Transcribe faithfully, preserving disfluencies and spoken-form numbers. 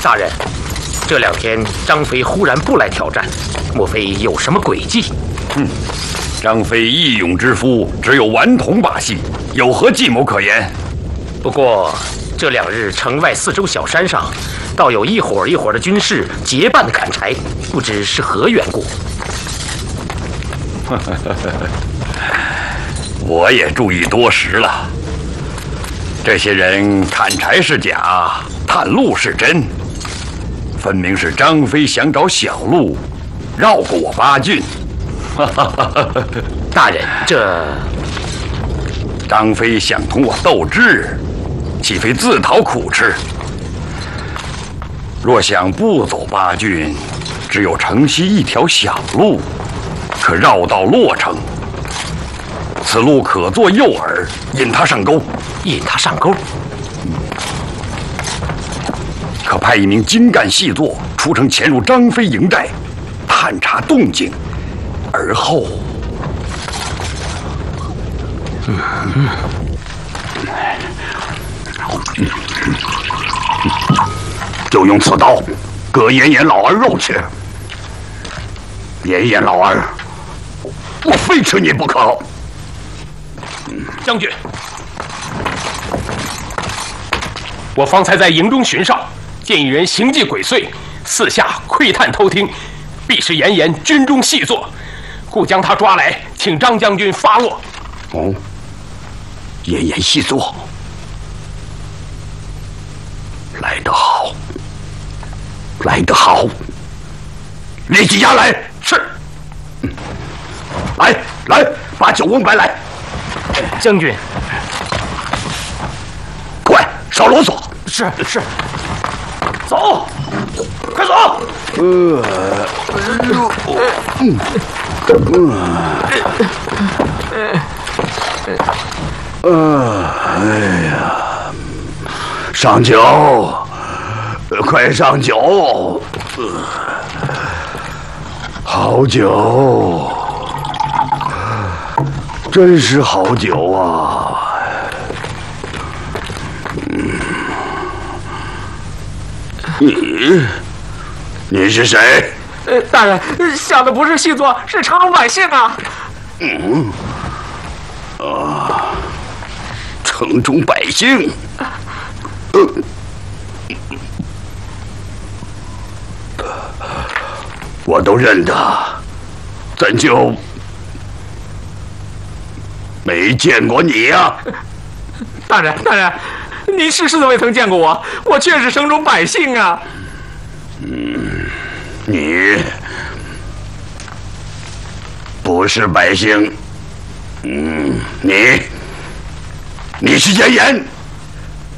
大人，这两天张飞忽然不来挑战，莫非有什么诡计？ 哼，张飞义勇之夫，只有顽童把戏，有何计谋可言？ 不过这两日城外四周小山上，倒有一伙一伙的军士结伴的砍柴，不知是何缘故。 我也注意多时了。这些人砍柴是假，探路是真，分明是张飞想找小路，绕过我八郡。 大人，这张飞想同我斗智，岂非自讨苦吃？若想不走八郡，只有城西一条小路，可绕到洛城。此路可作诱饵，引他上钩。 引他上钩。 嗯，可派一名精干细作出城潜入张飞营寨，探查动静，而后，嗯嗯嗯、就用刺刀割严严老儿肉吃。严严老儿，我非吃你不可。 将军，我方才在营中巡哨，见一人行迹鬼祟，四下窥探偷听，必是严严军中细作，故将他抓来，请张将军发落。 哦，严严细作，来得好，来得好，立即押来。是。嗯，来来，把酒翁摆来。 将军， 快少啰嗦。 是是， 走，快走。呃，嗯，呃，哎呀，上酒，快上酒，好酒。真是好酒啊！嗯，你，你是谁？ 呃，大人，想的不是细作，是城中百姓啊。 嗯，啊，城中百姓。呃，我都认得，怎就？没见过你呀、啊， 大人，大人，您是是未曾见过我，我却是城中百姓啊。 嗯，你不是百姓，嗯，你你是严严。